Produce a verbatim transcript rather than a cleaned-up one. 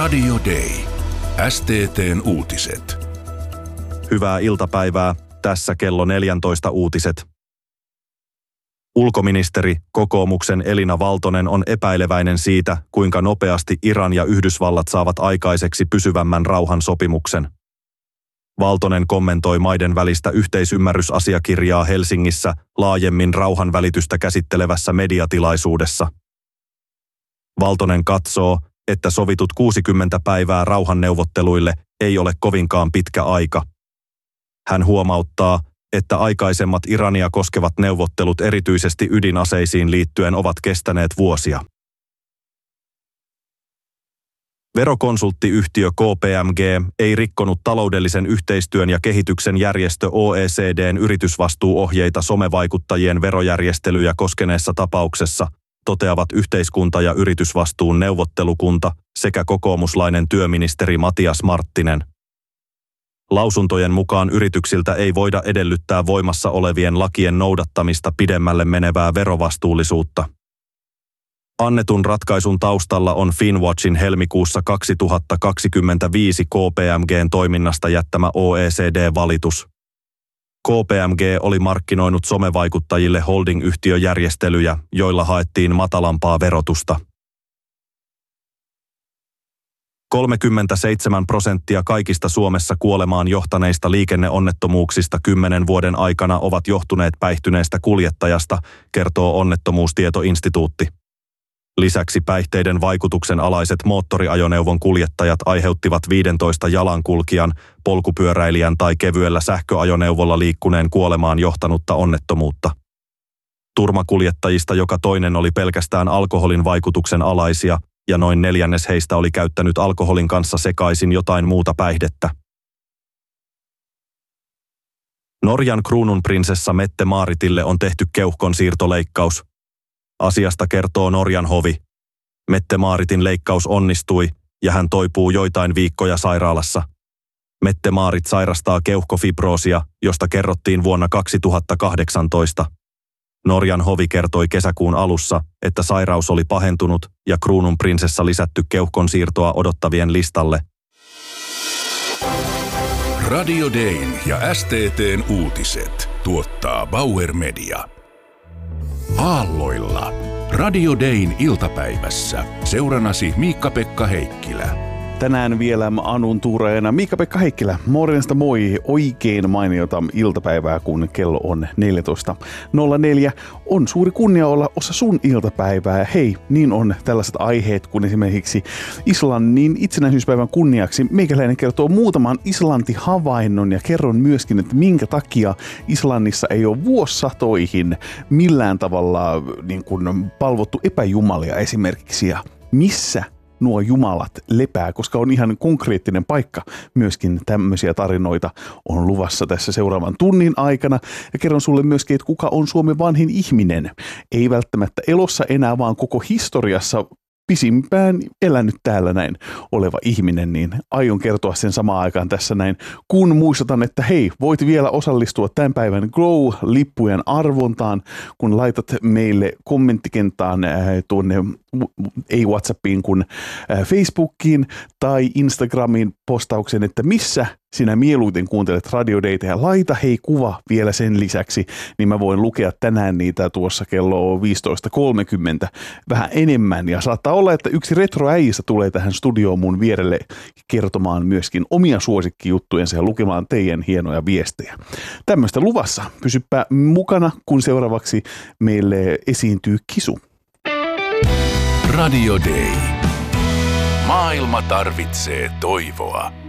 Radio Day. S T T:n uutiset. Hyvää iltapäivää. Tässä kello neljätoista uutiset. Ulkoministeri, kokoomuksen Elina Valtonen on epäileväinen siitä, kuinka nopeasti Iran ja Yhdysvallat saavat aikaiseksi pysyvämmän rauhansopimuksen. Valtonen kommentoi maiden välistä yhteisymmärrysasiakirjaa Helsingissä laajemmin rauhanvälitystä käsittelevässä mediatilaisuudessa. Valtonen katsoo, että sovitut kuusikymmentä päivää rauhanneuvotteluille ei ole kovinkaan pitkä aika. Hän huomauttaa, että aikaisemmat Irania koskevat neuvottelut erityisesti ydinaseisiin liittyen ovat kestäneet vuosia. Verokonsulttiyhtiö K P M G ei rikkonut taloudellisen yhteistyön ja kehityksen järjestö O E C D:n yritysvastuuohjeita somevaikuttajien verojärjestelyjä koskeneessa tapauksessa, toteavat yhteiskunta- ja yritysvastuun neuvottelukunta sekä kokoomuslainen työministeri Matias Marttinen. Lausuntojen mukaan yrityksiltä ei voida edellyttää voimassa olevien lakien noudattamista pidemmälle menevää verovastuullisuutta. Annetun ratkaisun taustalla on Finwatchin helmikuussa kaksituhattakaksikymmentäviisi K P M G:n toiminnasta jättämä O E C D-valitus. K P M G oli markkinoinut somevaikuttajille holding-yhtiöjärjestelyjä, joilla haettiin matalampaa verotusta. kolmekymmentäseitsemän prosenttia kaikista Suomessa kuolemaan johtaneista liikenneonnettomuuksista kymmenen vuoden aikana ovat johtuneet päihtyneestä kuljettajasta, kertoo Onnettomuustietoinstituutti. Lisäksi päihteiden vaikutuksen alaiset moottoriajoneuvon kuljettajat aiheuttivat viidentoista jalankulkijan, polkupyöräilijän tai kevyellä sähköajoneuvolla liikkuneen kuolemaan johtanutta onnettomuutta. Turmakuljettajista joka toinen oli pelkästään alkoholin vaikutuksen alaisia, ja noin neljännes heistä oli käyttänyt alkoholin kanssa sekaisin jotain muuta päihdettä. Norjan kruununprinsessa Mette-Maaritille on tehty keuhkonsiirtoleikkaus. Asiasta kertoo Norjan hovi. Mette-Maaritin leikkaus onnistui ja hän toipuu joitain viikkoja sairaalassa. Mette-Maarit sairastaa keuhkofibroosia, josta kerrottiin vuonna kaksituhattakahdeksantoista. Norjan hovi kertoi kesäkuun alussa, että sairaus oli pahentunut ja kruununprinsessa lisätty keuhkonsiirtoa odottavien listalle. Radio Dayn ja S T T:n uutiset tuottaa Bauer Media. Aalloilla. Radio Dayn iltapäivässä. Seuranasi Miikka-Pekka Heikkilä. Tänään vielä Anun tuuraajana Miikka-Pekka Heikkilä. Morjesta moi, oikein mainiota iltapäivää, kun kello on neljätoista nolla neljä. On suuri kunnia olla osa sun iltapäivää. Ja hei, niin on tällaiset aiheet kuin esimerkiksi Islannin itsenäisyyspäivän kunniaksi. Meikäläinen kertoo muutaman Islanti-havainnon ja kerron myöskin, että minkä takia Islannissa ei ole vuosisatoihin millään tavalla niin kuin palvottu epäjumalia esimerkiksi. Ja missä nuo jumalat lepää, koska on ihan konkreettinen paikka. Myöskin tämmöisiä tarinoita on luvassa tässä seuraavan tunnin aikana. Ja kerron sulle myöskin, että kuka on Suomen vanhin ihminen. Ei välttämättä elossa enää, vaan koko historiassa pisimpään elänyt täällä näin oleva ihminen, niin aion kertoa sen samaan aikaan tässä näin, kun muistutan, että hei, voit vielä osallistua tämän päivän Glow-lippujen arvontaan, kun laitat meille kommenttikenttään äh, tuonne, ei WhatsAppiin, kun äh, Facebookiin tai Instagramiin postauksen, että missä sinä mieluiten kuuntelet Radio Dayta ja laita hei kuva vielä sen lisäksi, niin mä voin lukea tänään niitä tuossa kello viisitoista kolmekymmentä vähän enemmän. Ja saattaa olla, että yksi retroäijistä tulee tähän studioon mun vierelle kertomaan myöskin omia suosikkijuttujensa ja lukemaan teidän hienoja viestejä. Tämmöistä luvassa. Pysyppä mukana, kun seuraavaksi meille esiintyy Kisu. Radio Day. Maailma tarvitsee toivoa.